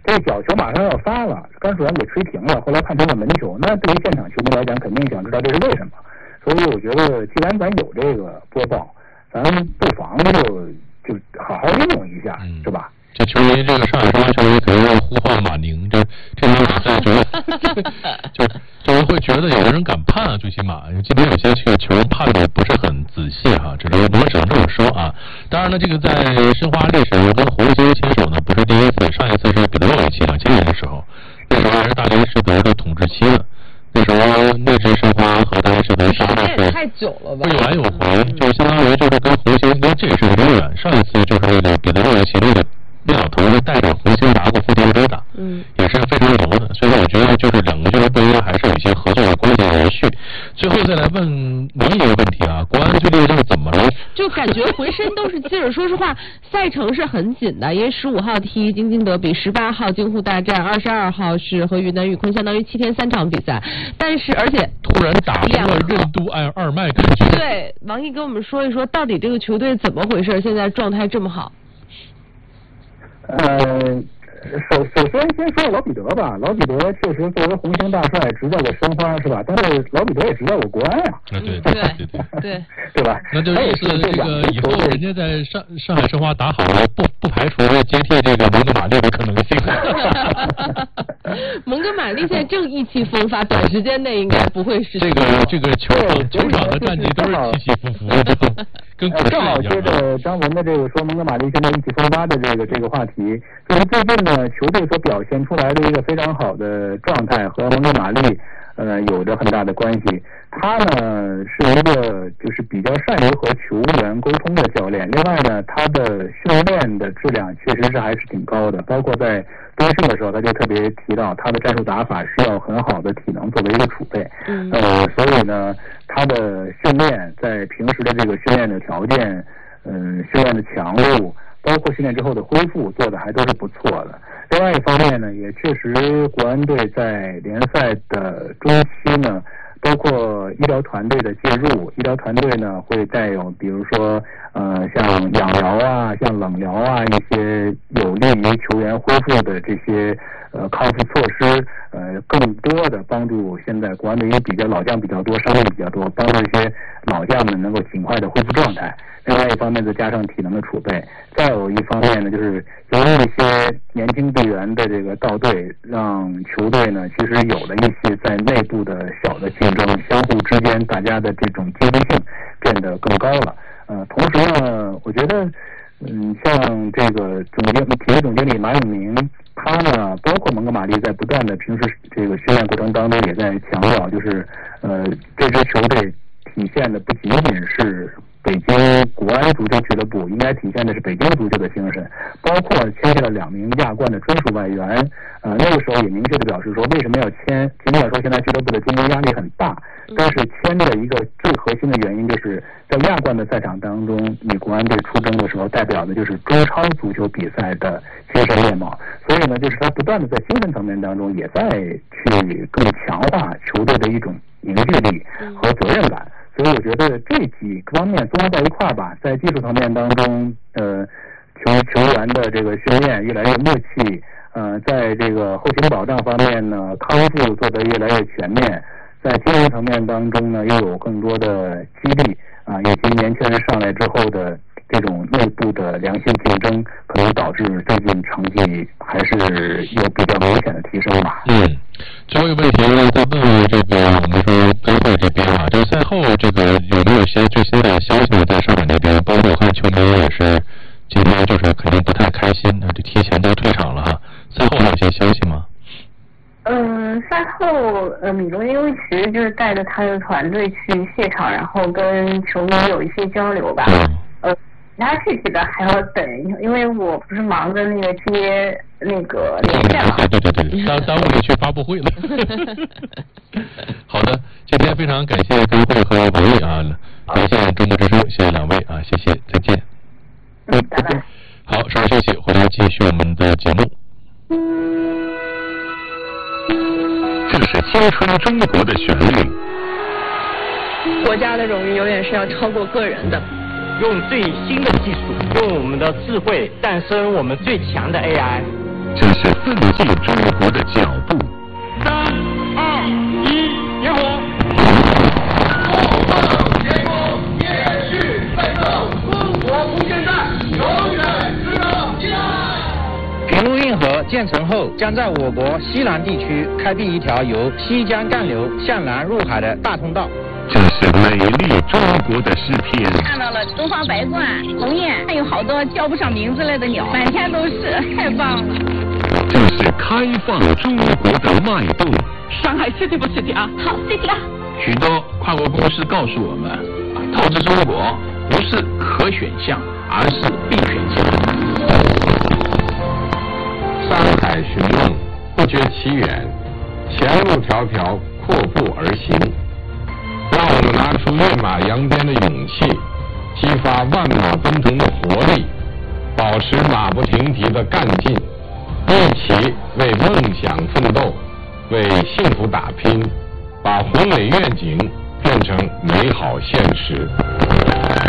这个角球马上要发了，甘肃人给吹停了，后来判成了门球。那对于现场球迷来讲，肯定想知道这是为什么。所以我觉得，既然咱有这个播报，咱不妨就好好利用一下，是吧？ 这球迷，这个上海申花球迷可能要呼唤马宁，这场比赛就是会觉得有的人敢判啊，最起码今天有些这个球判的不是很仔细哈，只能这么说啊。当然了，这个在申花历史跟胡锡牵手呢，不是第一次，上一次是彼得罗维奇2000年的时候，那时候还是大连实德的统治期呢。那时候那支申花和大连实德杀的是太久了吧？ 有来有回，就相当于就是跟胡锡，因为这个是有点远。上一次就是那个彼得罗维奇那老头子带着胡锡拿过复联杯的，也是非常牛的。所以我觉得就是两个俱乐部应该还是有一些合作的关系延续。最后再来问王一个问题啊，国安最近这个怎么了？ 就感觉浑身都是劲儿。说实话，赛程是很紧的，因为15号踢京津德比，18号京沪大战，22号是和云南玉坤，相当于7天3场比赛。但是而且突然打出了任督二脉感觉。 对，王毅跟我们说一说，到底这个球队怎么回事？现在状态这么好。 首先先说老彼得吧，老彼得确实作为红星大帅执教过申花是吧？但是老彼得也执教过国安呀。对吧？ 那就意思这个以后人家在上海申花打好了，不排除接替这个蒙哥马利的可能性。 蒙哥马利现在正意气风发，短时间内应该不会是这个球场的战绩都是起起伏伏的，跟股市一样。 正好接着张文的这个说蒙哥马利现在意气风发的这个话题，就是最近呢球队所表现出来的一个非常好的状态和蒙哥马利有着很大的关系。他呢是一个就是比较善于和球员沟通的教练，另外呢他的训练的质量确实是还是挺高的，包括在冬训的时候他就特别提到他的战术打法需要很好的体能作为一个储备。所以呢他的训练在平时的这个训练的条件训练的强度包括训练之后的恢复做的还都是不错的。另外一方面呢，也确实国安队在联赛的中期呢，包括医疗团队的介入，医疗团队呢会带有比如说像氧疗啊、像冷疗啊一些有利于球员恢复的这些康复措施，更多的帮助现在国安队因为比较老将比较多，伤病比较多，帮助这些老将们能够尽快的恢复状态。另外一方面再加上体能的储备，再有一方面呢，就是由于一些年轻队员的这个到队，让球队呢其实有了一些在内部的小的竞争，相互之间大家的这种积极性变得更高了。同时呢，我觉得像这个体育总经理马永明，他呢包括蒙哥马利在不断的平时这个训练过程当中也在强调，就是这支球队体现的不仅仅是北京国安足球俱乐部，应该体现的是北京足球的精神，包括签下了2名亚冠的专属外援。那个时候也明确的表示说，为什么要签？尽管说现在俱乐部的竞争压力很大，但是签的一个最核心的原因就是在亚冠的赛场当中，你国安队出征的时候，代表的就是中超足球比赛的精神面貌。所以呢，就是他不断的在精神层面当中也在去更强化球队的一种凝聚力和责任感。所以我觉得这几个方面综合在一块儿吧，在技术层面当中，球员的这个训练越来越默契，在这个后勤保障方面呢，康复做得越来越全面，在精神层面当中呢，又有更多的激励以及年轻人上来之后的这种内部的良性竞争，可能导致最近成绩还是有比较明显的提升吧。 最后一个问题呢，再问问这个我们说跟会这边啊，这个赛后这个有没有些最新的消息呢？在上海那边，包括我看球迷也是今天就是肯定不太开心，就提前都退场了哈。赛后还有些消息吗？ 赛后米罗因为其实就是带着他的团队去现场，然后跟球迷有一些交流吧。他具体的还要等，因为我不是忙着那个接那个连线嘛。 对，耽误你去发布会了。好的，今天非常感谢跟会和王毅啊，连线中国之声，谢谢2位啊，谢谢，再见。 拜拜。 好，稍事休息，回来继续我们的节目。 这是青春中国的旋律。 国家的荣誉永远是要超过个人的。 用最新的技术，用我们的智慧诞生我们最强的 AI。 这是奋进中国的脚步。 3、2、1，点火！建功，延续奋斗，中国无限战，永远值得期待。 平陆运河建成后，将在我国西南地区开辟一条由西江干流向南入海的大通道。 这是美丽中国的诗篇。 看到了东方白鹳、鸿雁，还有好多叫不上名字来的鸟，满天都是，太棒了。 这是开放中国的脉动。 上海 City 不 City 啊？ 好 City 啊！ 许多跨国公司告诉我们，投资中国不是可选项，而是必选项。 山海寻梦，不觉其远，前路迢迢，阔步而行。让我们拿出跃马扬鞭的勇气，激发万马奔腾的活力，保持马不停蹄的干劲，一起为梦想奋斗，为幸福打拼，把宏伟愿景变成美好现实。